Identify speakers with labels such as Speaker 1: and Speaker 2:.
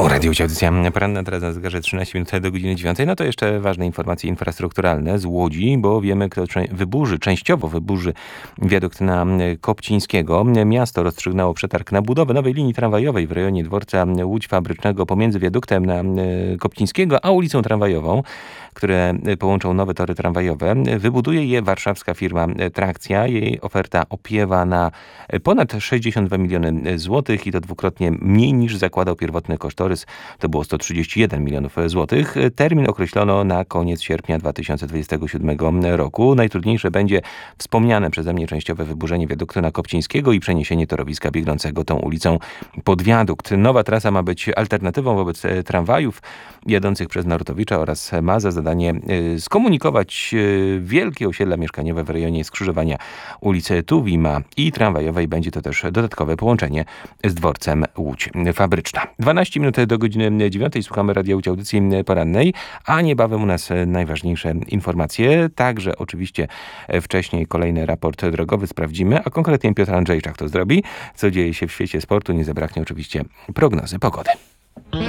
Speaker 1: Tu Radio Łódź, audycja poranna, teraz na zegarze 13 minut do godziny 9. No to jeszcze ważne informacje infrastrukturalne z Łodzi, bo wiemy, kto częściowo wyburzy wiadukt na Kopcińskiego. Miasto rozstrzygnęło przetarg na budowę nowej linii tramwajowej w rejonie dworca Łódź Fabrycznego pomiędzy wiaduktem na Kopcińskiego a ulicą Tramwajową, które połączą nowe tory tramwajowe. Wybuduje je warszawska firma Trakcja. Jej oferta opiewa na ponad 62 miliony złotych i to dwukrotnie mniej niż zakładał pierwotny kosztorys. To było 131 milionów złotych. Termin określono na koniec sierpnia 2027 roku. Najtrudniejsze będzie wspomniane przeze mnie częściowe wyburzenie wiaduktu na Kopcińskiego i przeniesienie torowiska biegnącego tą ulicą pod wiadukt. Nowa trasa ma być alternatywą wobec tramwajów jadących przez Narutowicza oraz ma za zadanie skomunikować wielkie osiedla mieszkaniowe w rejonie skrzyżowania ulicy Tuwima i tramwajowej. Będzie to też dodatkowe połączenie z dworcem Łódź Fabryczna. 12 minut do godziny 9. Słuchamy Radia Łódź, audycji porannej, a niebawem u nas najważniejsze informacje. Także oczywiście wcześniej kolejny raport drogowy sprawdzimy, a konkretnie Piotr Andrzejczak to zrobi. Co dzieje się w świecie sportu? Nie zabraknie oczywiście prognozy pogody.